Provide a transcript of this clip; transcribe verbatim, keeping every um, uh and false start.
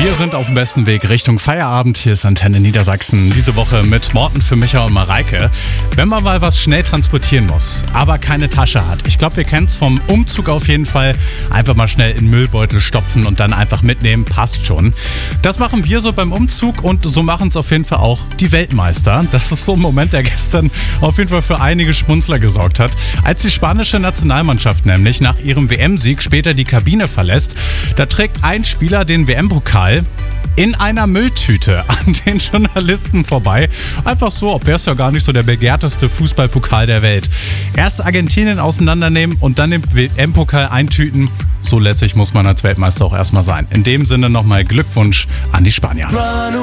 Wir sind auf dem besten Weg Richtung Feierabend. Hier ist Antenne Niedersachsen. Diese Woche mit Morten für Micha und Mareike. Wenn man mal was schnell transportieren muss, aber keine Tasche hat. Ich glaube, wir kennen es vom Umzug auf jeden Fall. Einfach mal schnell in den Müllbeutel stopfen und dann einfach mitnehmen. Passt schon. Das machen wir so beim Umzug und so machen es auf jeden Fall auch die Weltmeister. Das ist so ein Moment, der gestern auf jeden Fall für einige Schmunzler gesorgt hat. Als die spanische Nationalmannschaft nämlich nach ihrem W M-Sieg später die Kabine verlässt, da trägt ein Spieler den W M-Pokal in einer Mülltüte an den Journalisten vorbei. Einfach so, ob wäre es ja gar nicht so der begehrteste Fußballpokal der Welt. Erst Argentinien auseinandernehmen und dann den W M-Pokal eintüten. So lässig muss man als Weltmeister auch erstmal sein. In dem Sinne nochmal Glückwunsch an die Spanier.